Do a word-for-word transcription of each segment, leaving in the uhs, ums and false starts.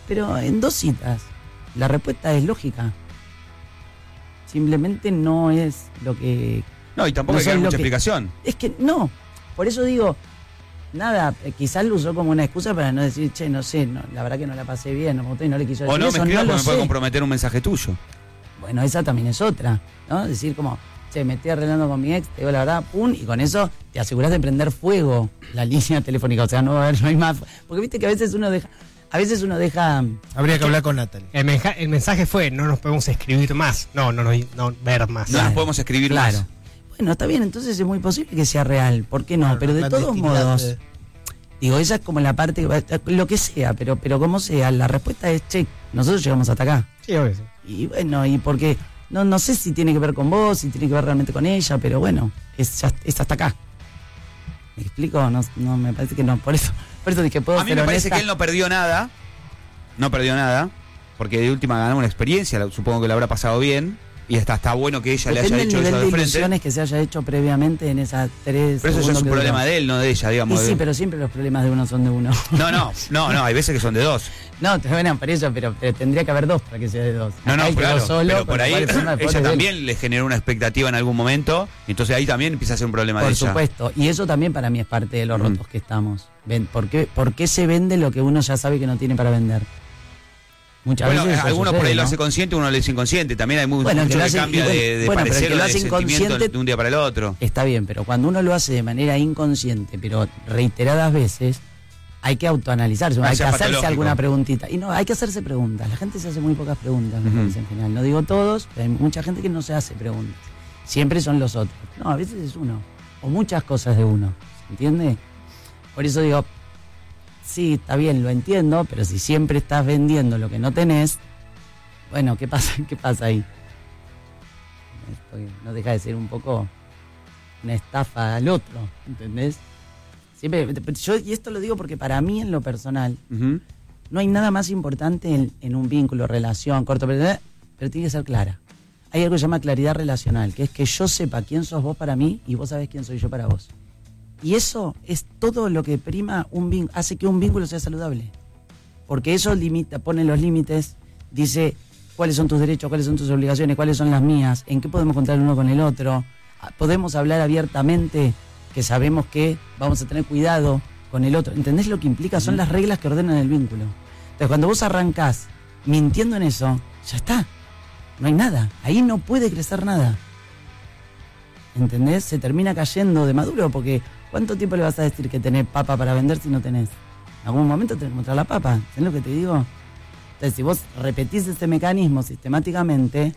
pero en dos citas, la respuesta es lógica. Simplemente no es lo que... No, y tampoco no hay que dar mucha que, explicación. Es que no, por eso digo, nada, quizás lo usó como una excusa para no decir, che, no sé, no, la verdad que no la pasé bien, no me gustó y no le quiso decir O no eso, me escriba no porque lo me puede sé. comprometer un mensaje tuyo. Bueno, esa también es otra, ¿no? Decir como, che, me estoy arreglando con mi ex, te digo la verdad, pum, y con eso te aseguras de prender fuego la línea telefónica, o sea, no va a haber, no hay más, porque viste que a veces uno deja, a veces uno deja... Habría que hablar con Natalie. El, menja, el mensaje fue, no nos podemos escribir más, no, no, no, no ver más. No Claro, nos podemos escribir claro. más. Bueno, está bien, entonces es muy posible que sea real, ¿por qué no? Claro, pero de la todos clandestinidad, modos, eh. digo, esa es como la parte, lo que sea, pero, pero como sea, la respuesta es, che, nosotros llegamos hasta acá. Sí, obvio, sí. Y bueno, y porque, no, no sé si tiene que ver con vos, si tiene que ver realmente con ella, pero bueno, es, ya, es hasta acá. ¿Me explico? No, no, me parece que no, por eso, por eso dije, puedo A mí ser me parece honesta. que él no perdió nada. No perdió nada. Porque de última ganó una experiencia. la- Supongo que le habrá pasado bien. Y está, está bueno que ella le Depende haya del hecho nivel eso de de frente. ilusiones que se haya hecho previamente en esas tres Pero eso ya es un problema de él, no de ella, Y digamos. sí, de- pero siempre los problemas de uno son de uno. No, no, no, no, hay veces que son de dos. No, te bueno, por eso, pero, pero tendría que haber dos para que sea de dos. No, no, Acá él quedó claro, solo, pero por ahí igual el problema de ella pobre de él. también le generó una expectativa en algún momento, y entonces ahí también empieza a ser un problema de Por ella. supuesto, y eso también para mí es parte de los Mm. rotos que estamos. Ven, ¿por qué, ¿Por qué se vende lo que uno ya sabe que no tiene para vender? Muchas Bueno, veces eso algunos por sucede, ahí lo ¿no? hace consciente, uno lo hace inconsciente. También hay muy, Bueno, mucho que lo que hace- cambia y bueno, de, de bueno, pero el parecer que o lo de hace sentimiento inconsciente- de un día para el otro. Está bien, pero cuando uno lo hace de manera inconsciente, pero reiteradas veces, hay que autoanalizarse, Ah, hay que sea hacerse patológico. alguna preguntita. Y no, hay que hacerse preguntas. La gente se hace muy pocas preguntas, me Ujú. parece, en general. No digo todos, pero hay mucha gente que no se hace preguntas. Siempre son los otros. No, a veces es uno. O muchas cosas de uno. ¿Se entiende? Por eso digo, sí, está bien, lo entiendo, pero si siempre estás vendiendo lo que no tenés, bueno, ¿qué pasa, qué pasa ahí? Estoy- no deja de ser un poco una estafa al otro, ¿entendés? Siempre, yo, y esto lo digo porque para mí en lo personal, Ujú. no hay nada más importante en, en un vínculo, relación, corto, pero, pero tiene que ser clara. Hay algo que se llama claridad relacional, que es que yo sepa quién sos vos para mí y vos sabés quién soy yo para vos. Y eso es todo lo que prima un vínculo, hace que un vínculo sea saludable. Porque eso limita, pone los límites, dice cuáles son tus derechos, cuáles son tus obligaciones, cuáles son las mías, en qué podemos contar el uno con el otro. Podemos hablar abiertamente, que sabemos que vamos a tener cuidado con el otro. ¿Entendés lo que implica? Son las reglas que ordenan el vínculo. Entonces, cuando vos arrancás mintiendo en eso, ya está. No hay nada. Ahí no puede crecer nada. ¿Entendés? Se termina cayendo de maduro porque ¿cuánto tiempo le vas a decir que tenés papa para vender si no tenés? En algún momento tenés que mostrar la papa. ¿Entendés lo que te digo? Entonces, si vos repetís ese mecanismo sistemáticamente,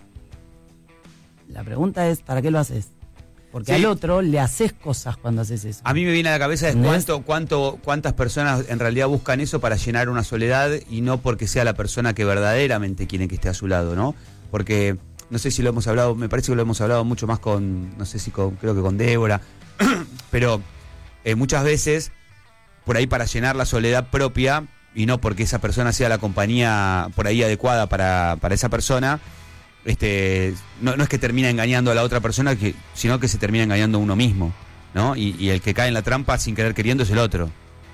la pregunta es, ¿para qué lo haces? Porque Sí. al otro le haces cosas cuando haces eso. A mí me viene a la cabeza es ¿Entendés? cuánto, cuánto, cuántas personas en realidad buscan eso para llenar una soledad y no porque sea la persona que verdaderamente quieren que esté a su lado, ¿no? Porque, no sé si lo hemos hablado, me parece que lo hemos hablado mucho más con, no sé si con, creo que con Débora, pero eh, muchas veces, por ahí para llenar la soledad propia, y no porque esa persona sea la compañía por ahí adecuada para, para esa persona, este no, no es que termina engañando a la otra persona, que, sino que se termina engañando a uno mismo, ¿no? Y, y el que cae en la trampa sin querer queriendo es el otro.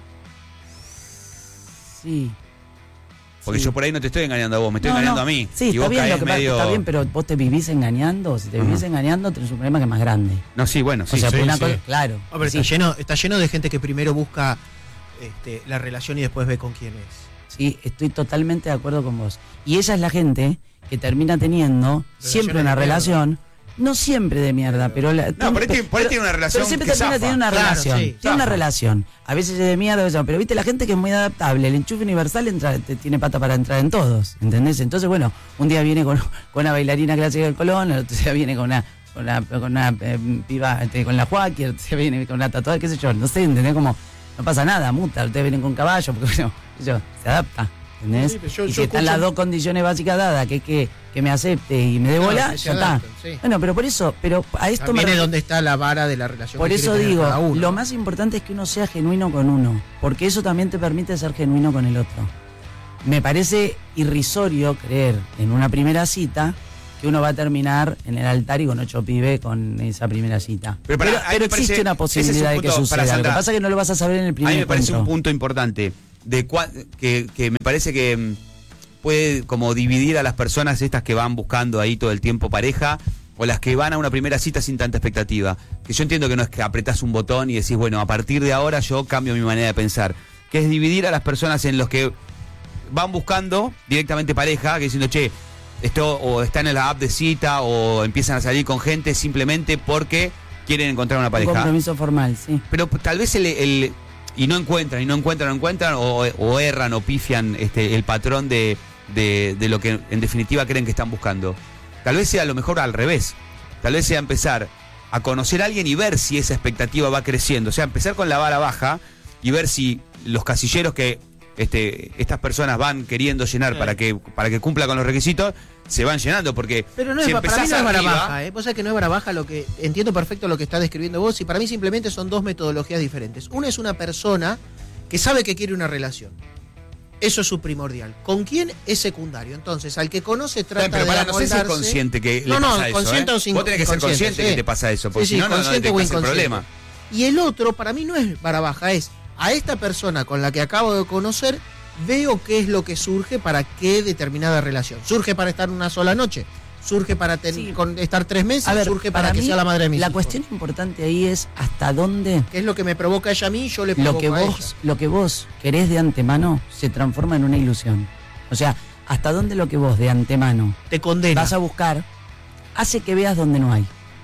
Sí. Porque Sí. yo por ahí no te estoy engañando a vos, me estoy No, engañando no. a mí. Sí, y está vos bien, caes lo que pasa- medio... está bien, pero vos te vivís engañando. Si te vivís Ajá. engañando, tenés un problema que es más grande. No, sí, bueno, sí. o sea, sí, por una sí. cosa, claro. Hombre, sí, está, lleno, está lleno de gente que primero busca este, la relación y después ve con quién es. sí, estoy totalmente de acuerdo con vos. Y esa es la gente que termina teniendo siempre Relaciones una de mierda. relación, no siempre de mierda, pero... La, No, por ahí tiene- por ahí pero- tiene una relación pero siempre que termina zafa. teniendo una Claro, relación. sí, tiene una zafa. relación. A veces es de mierda, a veces no, pero viste la gente que es muy adaptable, el enchufe universal entra, te- tiene pata para entrar en todos, ¿entendés? Entonces, bueno, un día viene con, con una bailarina clásica del Colón, el otro día viene con una... Con una, con una eh, piba, este, con la Joaquín, el otro día viene con una tatuada, qué sé yo, no sé, ¿entendés? Como, no pasa nada, muta, ustedes vienen con caballo, porque bueno, qué sé yo, se adapta, ¿entendés? Sí, pero yo- y yo si están escucho- las dos condiciones básicas dadas, que es que, que me acepte y me dé bola, Claro, que se ya está. adapten, sí. Bueno, pero por eso, pero a esto me También es refiero- donde está la vara de la relación. por que eso quiere tener digo, cada uno. lo más importante es que uno sea genuino con uno, porque eso también te permite ser genuino con el otro. Me parece irrisorio creer en una primera cita que uno va a terminar en el altar y con ocho pibes con esa primera cita. Pero Pero, pará, ahí pero me existe parece- una ese es un posibilidad de que punto para suceda. Lo que Sandra. pasa es que no lo vas a saber en el A primer mí me parece encuentro. un punto importante, de cua- que, que me parece que, puede como dividir a las personas estas que van buscando ahí todo el tiempo pareja o las que van a una primera cita sin tanta expectativa. Que yo entiendo que no es que apretás un botón y decís, bueno, a partir de ahora yo cambio mi manera de pensar. Que es dividir a las personas en los que van buscando directamente pareja, que diciendo, che, esto o están en la app de cita o empiezan a salir con gente simplemente porque quieren encontrar una pareja. Un compromiso formal, sí. Pero tal vez el, el y no encuentran, y no encuentran, no encuentran, o, o erran o pifian este, el patrón de, de, de lo que en definitiva creen que están buscando. Tal vez sea a lo mejor al revés. Tal vez sea empezar a conocer a alguien y ver si esa expectativa va creciendo. O sea, empezar con la vara baja y ver si los casilleros que este, estas personas van queriendo llenar Sí. para que para que cumpla con los requisitos, se van llenando. Porque Pero no si es, para mí empezás no es vara arriba, baja, ¿eh? Vos sabés que no es vara baja, lo que entiendo perfecto lo que está describiendo vos, y para mí simplemente son dos metodologías diferentes. Una es una persona que sabe que quiere una relación. Eso es su primordial. ¿Con quién es secundario? Entonces, al que conoce trata Pero para, de no sé si es amoldarse. consciente que No, le no, pasa eso, consciente ¿eh? o sin- Vos tenés que ser inconsciente, consciente sí. que te pasa eso, porque Sí, si sí, no, no, no consciente te o pasa el inconsciente. problema. Y el otro, para mí no es vara baja, es a esta persona con la que acabo de conocer, veo qué es lo que surge para qué determinada relación. ¿Surge para estar una sola noche? ¿Surge para ten- Sí. con- estar tres meses? A ver, ¿Surge para, que mí, sea la madre de mis la hijos? cuestión importante ahí es hasta dónde ¿Qué es lo que me provoca ella a mí y yo le provoco lo que a vos ella? lo que vos querés de antemano se transforma en una ilusión. O sea, hasta dónde lo que vos de antemano Te condena. vas a buscar hace que veas donde no hay.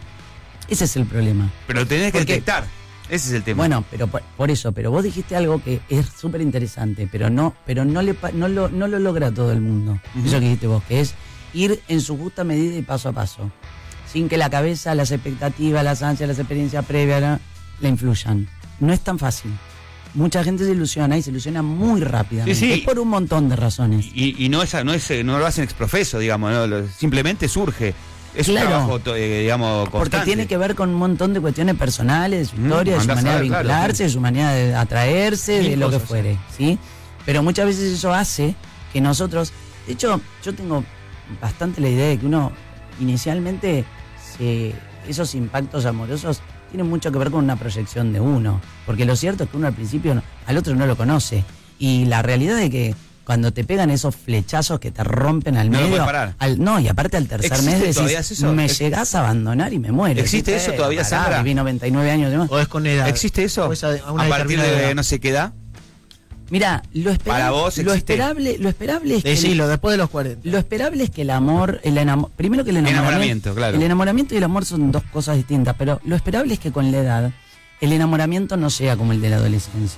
Ese es el problema. Pero tenés que Porque- detectar. Ese es el tema. Bueno, pero por, por eso, pero vos dijiste algo que es súper interesante, pero no, pero no le pa- no lo, no lo logra todo el mundo. Ujú. Eso que dijiste vos, que es ir en su justa medida y paso a paso. Sin que la cabeza, las expectativas, las ansias, las experiencias previas la, la influyan. No es tan fácil. Mucha gente se ilusiona y se ilusiona muy rápidamente. Sí, sí. Es por un montón de razones. Y, y no es no es no lo hacen exprofeso, digamos, ¿no? Lo- simplemente surge. Es Claro. un trabajo, to- eh, digamos, Porque constante. tiene que ver con un montón de cuestiones personales, de su Mm, historia, de su andás a manera de ver, claro, vincularse, sí. de su manera de atraerse, Mil de lo que cosas, fuere, ¿sí? Pero muchas veces eso hace que nosotros, de hecho, yo tengo bastante la idea de que uno inicialmente se- esos impactos amorosos tienen mucho que ver con una proyección de uno, porque lo cierto es que uno al principio no- al otro no lo conoce y la realidad es que cuando te pegan esos flechazos que te rompen al No lo medio, puedes parar. al- no, y aparte al tercer ¿Existe mes decís, todavía eso? me Ex- llegás a abandonar y me muero. ¿Existe Decís, eso "Eh, todavía, pará, Sandra? viví noventa y nueve años de más". O es con edad. ¿Existe eso? O es a, a una a partir determinada de edad. no sé qué edad. Mira, lo esperable, Para vos lo existe. esperable, lo esperable es que Decilo, después de los cuarenta. lo esperable es que el amor, el enamo- primero que el enamoramiento, Enamoramiento, claro. el enamoramiento y el amor son dos cosas distintas, pero lo esperable es que con la edad el enamoramiento no sea como el de la adolescencia.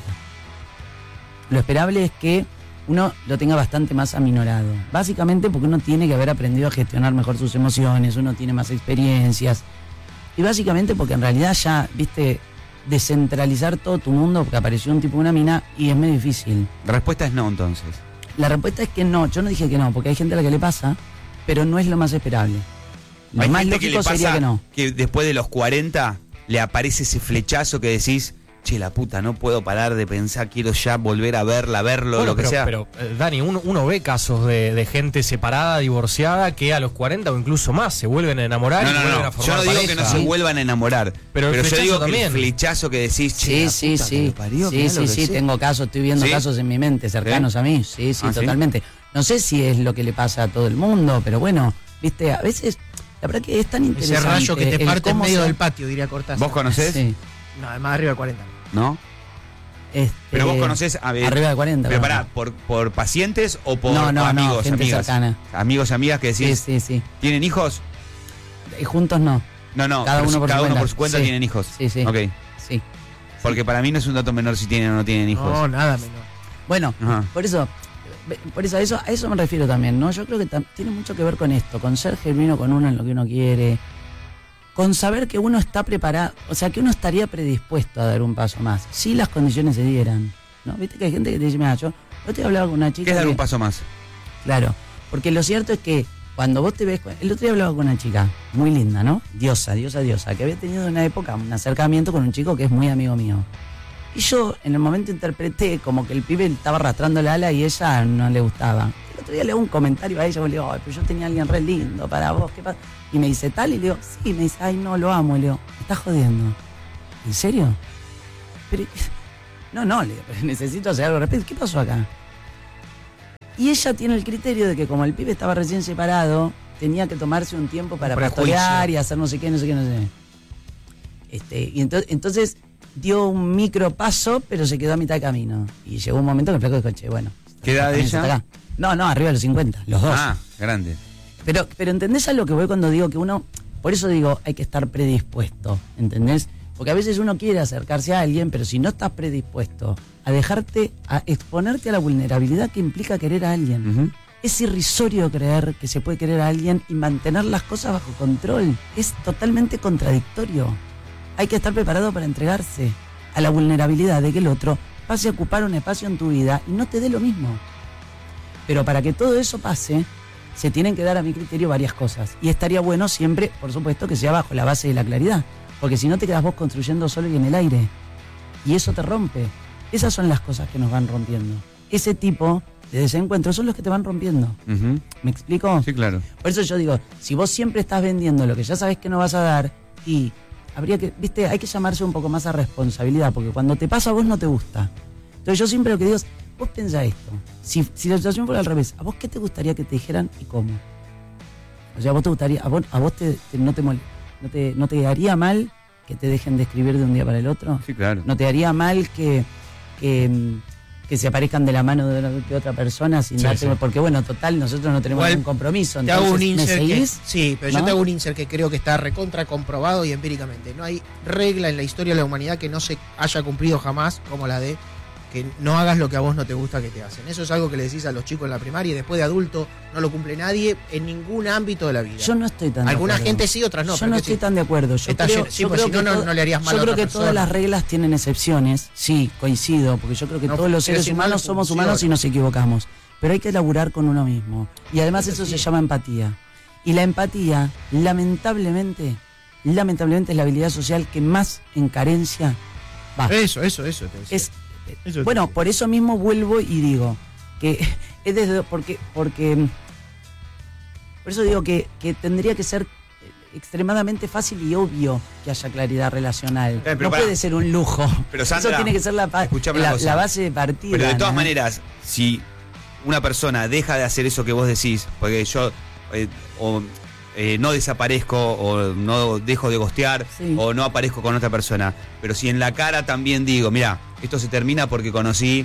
Lo esperable es que uno lo tenga bastante más aminorado, básicamente porque uno tiene que haber aprendido a gestionar mejor sus emociones, uno tiene más experiencias y básicamente porque en realidad ya, viste, descentralizar todo tu mundo porque apareció un tipo, una mina y es muy difícil. La respuesta es no, entonces. La respuesta es que no, yo no dije que no, porque hay gente a la que le pasa, pero no es lo más esperable. Lo Hay más gente que lógico le pasa sería que no. que después de los cuarenta le aparece ese flechazo que decís, che, la puta, no puedo parar de pensar, quiero ya volver a verla, verlo, Bueno, lo que pero, sea. pero, eh, Dani, uno, uno ve casos de, de gente separada, divorciada, que a los cuarenta o incluso más se vuelven a enamorar no, y no, vuelven no. a formar Yo no digo pareja. que no se vuelvan a enamorar. Pero el yo flechazo digo también. que el flechazo que decís, che, Sí, la sí, puta que sí. lo parió, sí, mirá sí, lo que sí, sé. tengo casos, estoy viendo ¿Sí? casos en mi mente cercanos ¿Sí? a mí. Sí, sí, ¿Ah, sí? totalmente. No sé si es lo que le pasa a todo el mundo, pero bueno, viste, a veces, la verdad que es tan Ese interesante. rayo que te el parte en cómo medio se- del patio, diría Cortázar. ¿Vos conocés? Sí. No, además arriba de cuarenta. ¿No? Este, Pero vos conocés a ver, arriba de cuarenta. Pero bueno. pará, ¿por, por pacientes o por No, no, no, amigos, gente amigas? cercana. Amigos, amigas que Sí, decís, sí, sí. ¿tienen hijos? Y juntos no. No, no, Cada pero uno sí, por su cada uno cuenta. por su cuenta Sí. tienen hijos. Sí, sí. Ok. Sí. Porque para mí no es un dato menor si tienen o no tienen hijos. No, nada menos. Bueno, Ajá. por eso, por eso a, eso, a eso me refiero también, ¿no? Yo creo que tam- tiene mucho que ver con esto, con ser genuino con uno en lo que uno quiere, con saber que uno está preparado, o sea, que uno estaría predispuesto a dar un paso más, si las condiciones se dieran, ¿no? Viste que hay gente que te dice, mira, yo no te he hablado con una chica ¿Qué es dar que- un paso más? Claro, porque lo cierto es que cuando vos te ves, con- el otro día hablaba con una chica muy linda, ¿no? Diosa, diosa, diosa, que había tenido en una época un acercamiento con un chico que es muy amigo mío. Y yo en el momento interpreté como que el pibe estaba arrastrando la ala y ella no le gustaba. El otro día le hago un comentario a ella, y le digo, ay, pero yo tenía a alguien re lindo para vos, ¿qué pasa? Y me dice tal, y le digo, sí, me dice, ay, no, lo amo, y le digo, me estás jodiendo. ¿En serio? Pero, no, no, le digo, pero necesito hacer algo al respecto. ¿Qué pasó acá? Y ella tiene el criterio de que como el pibe estaba recién separado, tenía que tomarse un tiempo para pastorear y hacer no sé qué, no sé qué, no sé qué. Este, y ento- entonces dio un micro paso, pero se quedó a mitad de camino. Y llegó un momento que el flaco dijo, che, bueno. ¿Qué edad de está ella? acá. No, no, arriba de los cincuenta, los dos. Ah, grande. Pero, pero ¿entendés a lo que voy cuando digo que uno... Por eso digo, hay que estar predispuesto, ¿entendés? Porque a veces uno quiere acercarse a alguien, pero si no estás predispuesto a dejarte, a exponerte a la vulnerabilidad que implica querer a alguien. Ujú. Es irrisorio creer que se puede querer a alguien y mantener las cosas bajo control. Es totalmente contradictorio. Hay que estar preparado para entregarse a la vulnerabilidad de que el otro pase a ocupar un espacio en tu vida y no te dé lo mismo. Pero para que todo eso pase, se tienen que dar a mi criterio varias cosas. Y estaría bueno siempre, por supuesto, que sea bajo la base de la claridad. Porque si no te quedas vos construyendo solo y en el aire. Y eso te rompe. Esas son las cosas que nos van rompiendo. Ese tipo de desencuentros son los que te van rompiendo. Ujú. ¿Me explico? Sí, claro. Por eso yo digo, si vos siempre estás vendiendo lo que ya sabes que no vas a dar, y habría que, viste, hay que llamarse un poco más a responsabilidad, porque cuando te pasa a vos no te gusta. Entonces yo siempre lo que digo es, vos pensá esto, si, si la situación fuera al revés, ¿a vos qué te gustaría que te dijeran y cómo? O sea, ¿a vos te gustaría, a vos, a vos te, te- no, te, mol- no, te, no te haría mal que te dejen de escribir de un día para el otro? Sí, claro. ¿No te haría mal que, que, mm, que se aparezcan de la mano de, una- de otra persona sin Sí, darte, sí. porque bueno, total, nosotros no tenemos Igual, ningún compromiso. Te hago un Entonces, ¿me insert que, seguís? sí, pero yo ¿No? te hago un insert que creo que está recontra comprobado y empíricamente. No hay regla en la historia de la humanidad que no se haya cumplido jamás como la de que no hagas lo que a vos no te gusta que te hacen. Eso es algo que le decís a los chicos en la primaria y después de adulto no lo cumple nadie en ningún ámbito de la vida. Yo no estoy tan de Alguna acuerdo. gente sí, otras no. Yo pero no que estoy sí. tan de acuerdo. Yo Está creo, lleno- sí, yo porque creo si no, que no- todo- no le harías mal Yo a creo otra que todas persona. las reglas tienen excepciones. Sí, coincido, porque yo creo que No, todos los quiero seres decir, no humanos le somos funciona. humanos y nos equivocamos. Pero hay que laburar con uno mismo. Y además eso se llama empatía. Y la empatía, lamentablemente, lamentablemente es la habilidad social que más en carencia va. Eso, eso, eso. te decía. Es, Eso te bueno, decía. por eso mismo vuelvo y digo que es desde porque porque por eso digo que, que tendría que ser extremadamente fácil y obvio que haya claridad relacional. pero no pará. puede ser un lujo. Pero, Sandra, eso tiene que ser la, pa- escuchame una la, cosa. la base de partida. Pero de todas ¿no? maneras, si una persona deja de hacer eso que vos decís, porque yo eh, o eh, no desaparezco o no dejo de gostear Sí. o no aparezco con otra persona, pero si en la cara también digo, mira, esto se termina porque conocí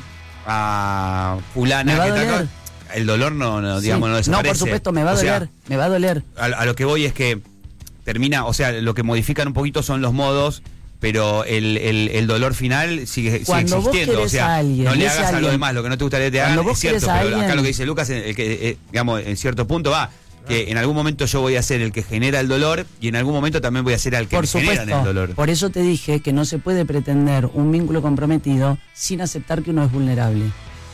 a fulana Me va que a está acá", doler. el dolor no, no, Sí. digamos, no no, desaparece. por supuesto, me va a O sea, doler, me va a doler. a, a lo que voy es que termina, o sea, lo que modifican un poquito son los modos, pero el, el, el dolor final sigue, sigue Cuando vos existiendo. O querés sea, a alguien, no le ese hagas a lo alguien- demás lo que no te gustaría que te Cuando hagan, vos es cierto, querés a pero acá alguien- lo que dice Lucas, el que, eh, digamos, en cierto punto va, que en algún momento yo voy a ser el que genera el dolor y en algún momento también voy a ser el que Por me generan supuesto, el dolor. por eso te dije que no se puede pretender un vínculo comprometido sin aceptar que uno es vulnerable.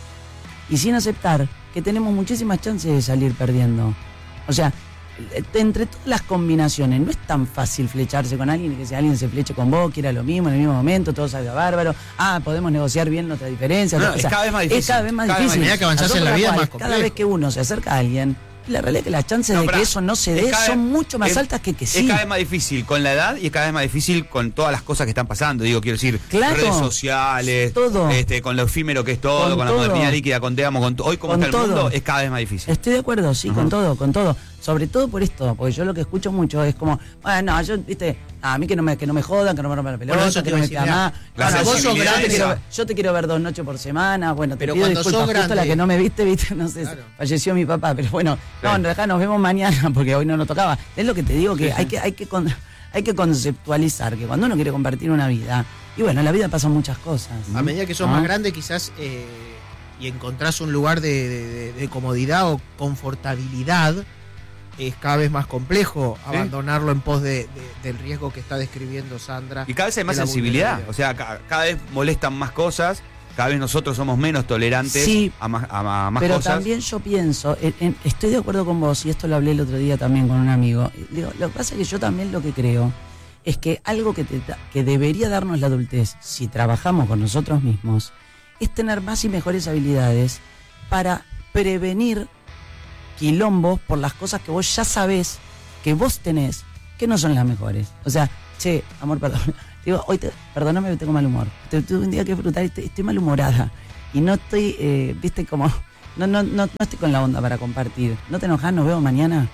Y sin aceptar que tenemos muchísimas chances de salir perdiendo. O sea, eh, entre todas las combinaciones, no es tan fácil flecharse con alguien y que si alguien se fleche con vos, quiera lo mismo en el mismo momento, todo salga bárbaro. Ah, podemos negociar bien nuestra diferencia. No, o es sea, cada vez más difícil. Es cada vez más Cada vez más difícil. difícil. A medida que avanzás Razón en la por vida es cual más Cada complejo. vez que uno se acerca a alguien, la realidad es que las chances No, de pará, que eso no se es dé cada son vez- mucho más es- altas que que sí. Es cada vez más difícil con la edad y es cada vez más difícil con todas las cosas que están pasando. Digo, quiero decir, Claro. redes sociales, Todo. este, con lo efímero que es todo, Con con, la todo. modernidad líquida, con te amo, con to- hoy como Con está el todo. mundo, es cada vez más difícil. Estoy de acuerdo, sí, Ajá. con todo, con todo. Sobre todo por esto, porque yo lo que escucho mucho es como, bueno, no, yo, viste, a mí que no me, que no me jodan, que no me rompan la pelota, Bueno, eso te que iba no a me decir, queda mirá, más. la Bueno, vos sos sensibilidad grande, esa. yo, te quiero, yo te quiero ver dos noches por semana, bueno, te Pero pido cuando disculpas, sos justo la grande- que no me viste, viste, no sé, Claro. falleció mi papá, pero bueno, no, Claro. en realidad nos vemos mañana porque hoy no nos tocaba. Es lo que te digo, que Sí, sí. hay que, hay que, con- hay que conceptualizar que cuando uno quiere compartir una vida, y bueno, en la vida pasan muchas cosas. A medida que sos ¿no? más grande, quizás, eh, y encontrás un lugar de, de- de- de comodidad o confortabilidad, es cada vez más complejo Sí. abandonarlo en pos de, de- del riesgo que está describiendo Sandra. Y cada vez hay más de la sensibilidad, vulnerabilidad. o sea, ca- cada vez molestan más cosas, cada vez nosotros somos menos tolerantes Sí, a más, a, a más Pero cosas. también yo pienso, en- en- estoy de acuerdo con vos, y esto lo hablé el otro día también con un amigo. y digo, lo que pasa es que yo también lo que creo es que algo que, te da- que debería darnos la adultez, si trabajamos con nosotros mismos, es tener más y mejores habilidades para prevenir quilombos por las cosas que vos ya sabés que vos tenés, que no son las mejores. O sea, che, amor, perdón. Digo, hoy te, perdóname, tengo mal humor. Te- Tuve un día que frutar y estoy, estoy malhumorada. Y no estoy, eh, viste, como No, no, no, no estoy con la onda para compartir. ¿No te enojas? ¿Nos vemos mañana?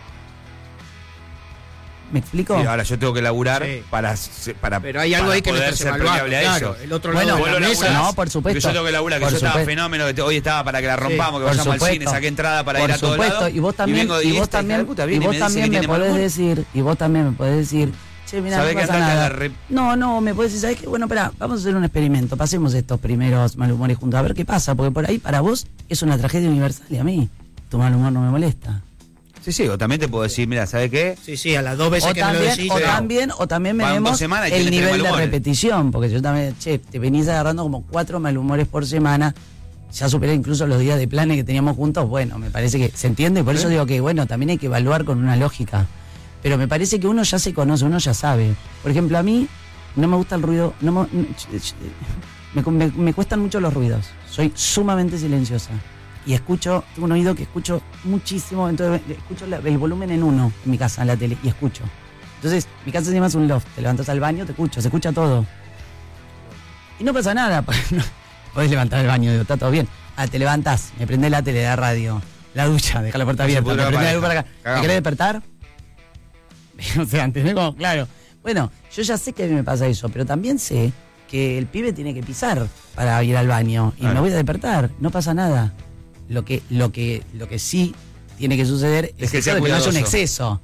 ¿Me explico? Sí, ahora yo tengo que laburar Sí. para, para Pero hay algo para ahí que no poder estás ser evaluando, permeable a claro, eso. el otro Bueno, lado Vos de lo la mesa. laburás, no, por supuesto. porque yo tengo que laburar, que Por yo estaba supuesto. fenómeno, que te- hoy estaba para que la rompamos, que Por vayamos al supuesto. cine, saqué entrada para Por ir a todos supuesto, lados. y vos también, vengo, y vos esta hija de también, puta y viene vos me dice también que me tiene mal podés humor. decir, y vos también me podés decir, che, mira, no ¿Sabés que pasa andate a nada. la re- No, no, me podés decir, ¿sabés qué? Bueno, pará, vamos a hacer un experimento, pasemos estos primeros malhumores juntos, a ver qué pasa, porque por ahí para vos es una tragedia universal y a mí tu mal humor no me molesta. Sí, sí, o también te puedo decir, mira, ¿sabes qué? Sí, sí, a las dos veces O que me lo también, decís. o chao. también, o también Van dos vemos semanas y el tenés tres nivel de malhumores. repetición, porque yo también, che, te venís agarrando como cuatro malhumores por semana, ya superé incluso los días de planes que teníamos juntos, bueno, me parece que se entiende, por eso digo que, bueno, también hay que evaluar con una lógica, pero me parece que uno ya se conoce, uno ya sabe. Por ejemplo, a mí no me gusta el ruido, no me, me, me- me cuestan mucho los ruidos, soy sumamente silenciosa. Y escucho, tengo un oído que escucho muchísimo, entonces escucho la- el volumen en uno en mi casa, en la tele, y escucho. Entonces, mi casa encima es un loft, te levantas al baño, te escucho, se escucha todo. Y no pasa nada, porque no- podés levantar el baño, digo, está todo bien. Ah, te levantás, me prendés la tele, la radio, la ducha, deja la puerta No se abierta, pudre me la prendés la luz para pareja. acá. ¿Me Cagamos. querés despertar? O sea, ¿entendés? Como, claro. Bueno, yo ya sé que a mí me pasa eso, pero también sé que el pibe tiene que pisar para ir al baño y Claro. me voy a despertar, no pasa nada. Lo que, lo que, lo que sí tiene que suceder es, Es que eso sea de que no haya un cuidadoso. exceso.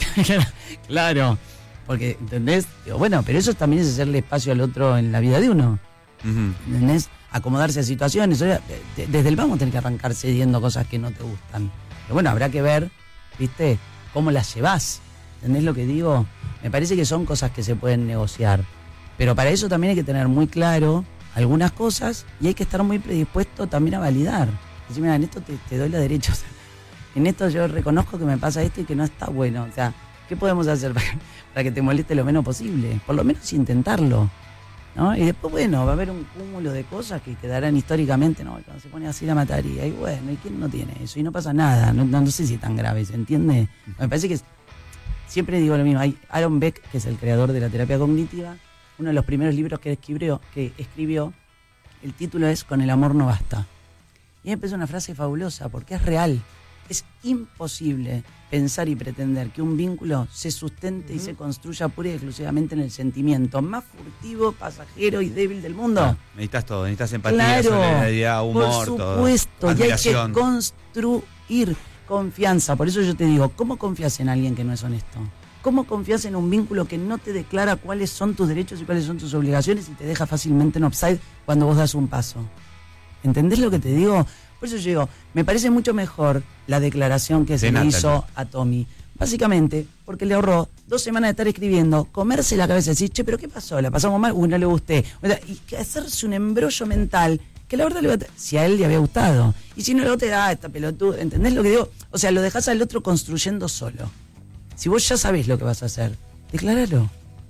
Claro. Porque, ¿entendés? Digo, bueno, pero eso también es hacerle espacio al otro en la vida de uno. Ujú. ¿Entendés? Acomodarse a situaciones. O sea, de- de- desde el vamos tenés que arrancar cediendo cosas que no te gustan. Pero bueno, habrá que ver, ¿viste? Cómo las llevás. ¿Entendés lo que digo? Me parece que son cosas que se pueden negociar. Pero para eso también hay que tener muy claro algunas cosas y hay que estar muy predispuesto también a validar. Decir, mira, en esto te, te doy la derecha. O sea, en esto yo reconozco que me pasa esto y que no está bueno. O sea, ¿qué podemos hacer para, para que te moleste lo menos posible? Por lo menos intentarlo. ¿No? Y después, bueno, va a haber un cúmulo de cosas que quedarán históricamente, ¿no? Cuando se pone así la mataría. Y bueno, ¿y quién no tiene eso? Y no pasa nada. No, no, no sé si es tan grave, ¿se entiende? Me parece que es- siempre digo lo mismo. Hay Aaron Beck, que es el creador de la terapia cognitiva, uno de los primeros libros que escribió, que escribió, el título es Con el amor no basta. Y me parece una frase fabulosa, porque es real. Es imposible pensar y pretender que un vínculo se sustente y se construya pura y exclusivamente en el sentimiento más furtivo, pasajero y débil del mundo. Ah, necesitas todo, necesitas empatía, Claro, solidaridad, humor, por todo. supuesto, y hay que Admiración. construir confianza. Por eso yo te digo, ¿cómo confías en alguien que no es honesto? ¿Cómo confías en un vínculo que no te declara cuáles son tus derechos y cuáles son tus obligaciones y te deja fácilmente en offside cuando vos das un paso? ¿Entendés lo que te digo? Por eso yo digo, me parece mucho mejor la declaración que se le Natalie. hizo a Tommy. Básicamente, porque le ahorró dos semanas de estar escribiendo, comerse la cabeza y decir, che, pero ¿qué pasó? ¿La pasamos mal? Uy, no le gusté. O sea, y que hacerse un embrollo mental que la verdad le va a... Si a él le había gustado. Y si no le gusta, ah, esta pelotuda. ¿Entendés lo que digo? O sea, lo dejás al otro construyendo solo. Si vos ya sabés lo que vas a hacer, declaralo.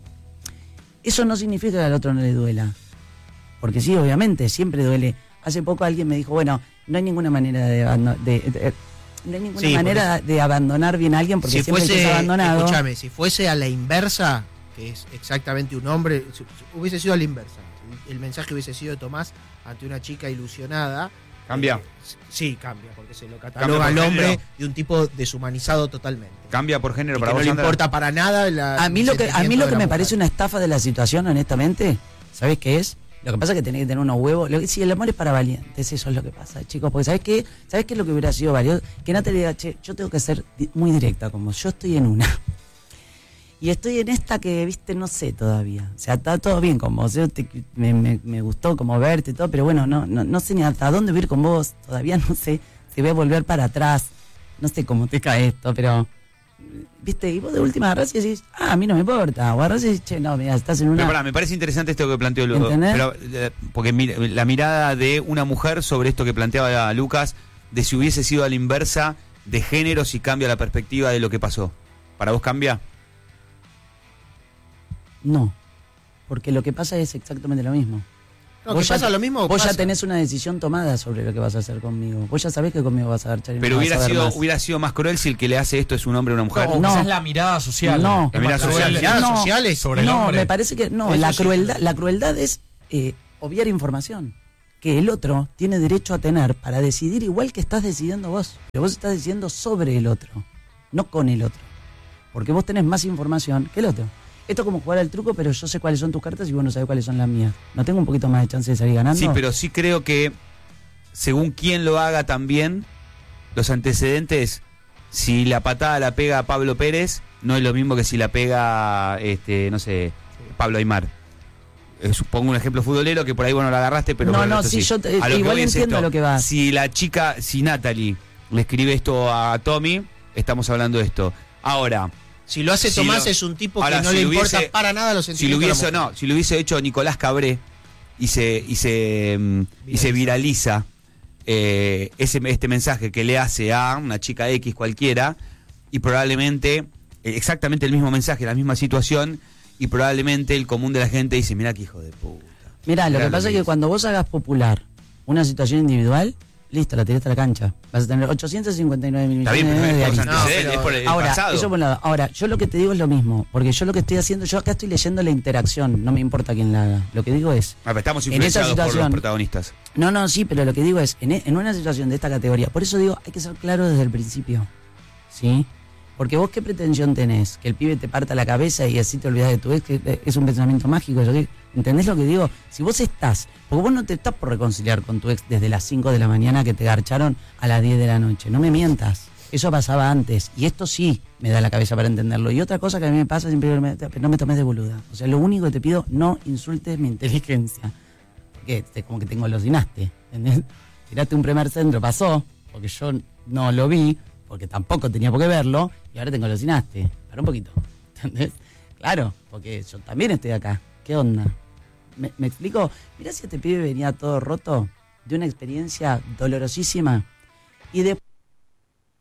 Eso no significa que al otro no le duela. Porque sí, obviamente, siempre duele. Hace poco alguien me dijo, bueno, no hay ninguna manera de... abando- de- de- no hay ninguna Sí, manera de abandonar bien a alguien porque Si siempre el que fuese, es abandonado... escúchame, si fuese a la inversa, que es exactamente un hombre, si- si hubiese sido a la inversa. El mensaje hubiese sido de Tomás ante una chica ilusionada. Cambia. Eh, sí, cambia, porque se lo Cambia cataloga por al hombre género. de un tipo deshumanizado totalmente. Cambia por género Y para que no vos, le Sandra. importa para nada la, A mí lo que, a mí lo que me parece una una estafa de la situación, honestamente, ¿sabés qué es? Lo que pasa es que tenés que tener unos huevos. Lo que, si el amor es para valientes, eso es lo que pasa, chicos. Porque ¿sabés qué? ¿Sabés qué es lo que hubiera sido valioso? Que Natalia diga, che, yo tengo que ser di- muy directa, como yo estoy en una. Y estoy en esta que, viste, no sé todavía. O sea, está todo bien con vos. Yo te- me, me, me gustó como verte y todo, pero bueno, no, no, no sé ni hasta dónde voy a ir con vos. Todavía no sé si voy a volver para atrás. No sé cómo te cae esto, pero... ¿Viste? Y vos de última agarrás y decís, ah, a mí no me importa. O agarrás y decís, che, no, mira, estás en una... Pero pará, me parece interesante esto que planteó Lucas. ¿Entendés? Pero, eh, porque mira, la mirada de una mujer sobre esto que planteaba Lucas, de si hubiese sido a la inversa, de género, si cambia la perspectiva de lo que pasó. ¿Para vos cambia? No, porque lo que pasa es exactamente lo mismo. No, Vos que ya pasa te- lo mismo. Vos ya pasa. tenés una decisión tomada sobre lo que vas a hacer conmigo. Vos ya sabés que conmigo vas a agarchar y Pero no hubiera vas a ver sido, más. hubiera sido más cruel si el que le hace esto es un hombre o una mujer. No, No. quizás la mirada social. No. Es La mirada más social. cruel. Miradas No. sociales sobre el No, hombre. me parece que no, Eso la sí. crueldad, la crueldad es eh, obviar información. que el otro tiene derecho a tener para decidir igual que estás decidiendo vos. Pero vos estás decidiendo sobre el otro, no con el otro. Porque vos tenés más información que el otro. Esto es como jugar al truco, pero yo sé cuáles son tus cartas y vos no sabés cuáles son las mías. ¿No tengo un poquito más de chance de salir ganando? Sí, pero sí creo que según quién lo haga también, los antecedentes, si la patada la pega Pablo Pérez, no es lo mismo que si la pega, este, no sé, Pablo Aymar. Eh, supongo un ejemplo futbolero que por ahí vos no la agarraste, pero... No, bueno, no, esto sí, sí. yo te- A lo que igual voy es entiendo esto. a lo que vas. Si la chica, si Natalie le escribe esto a Tommy, estamos hablando de esto. Ahora... Si lo hace Si Tomás lo- es un tipo ahora, que no si le lo importa hubiese- para nada los Si lo sentimientos hubiese, de la mujer. no, si lo hubiese hecho Nicolás Cabré y se, y se, mm, y se viraliza eh, ese, este mensaje que le hace a una chica X cualquiera, y probablemente, eh, exactamente el mismo mensaje, la misma situación, y probablemente el común de la gente dice, mira qué hijo de puta. Mirá, lo Mirá que pasa es que hizo. cuando vos hagas popular una situación individual, listo, la tiraste a la cancha. Vas a tener ochocientos cincuenta y nueve mil Está millones bien, pero de no es por los aristas. antecedentes, pero- es por el Ahora, pasado. eso por un lado. Ahora, yo lo que te digo es lo mismo, porque yo lo que estoy haciendo, yo acá estoy leyendo la interacción, no me importa quién la haga. Lo que digo es, Ah, pero estamos en esa influenciados por los situación- protagonistas. no, no, sí, pero lo que digo es, en, e- en una situación de esta categoría, por eso digo, hay que ser claro desde el principio, ¿sí? Porque vos qué pretensión tenés, que el pibe te parta la cabeza y así te olvidás de tu ex, que eh, es un pensamiento mágico, yo digo, ¿entendés lo que digo? Si vos estás, porque vos no te estás por reconciliar con tu ex desde las cinco de la mañana que te garcharon a las diez de la noche, no me mientas, eso pasaba antes, y esto sí me da la cabeza para entenderlo. Y otra cosa que a mí me pasa siempre, digo, me- no me tomes de boluda, o sea, lo único que te pido, no insultes mi inteligencia, porque te- como que te engolosinaste, ¿entendés? Tiraste un primer centro, pasó, porque yo no lo vi, porque tampoco tenía por qué verlo, y ahora te engolosinaste. Para un poquito, ¿entendés? Claro, porque yo también estoy acá. ¿Qué onda? ¿Me, me explico? Mirá si este pibe venía todo roto de una experiencia dolorosísima, y después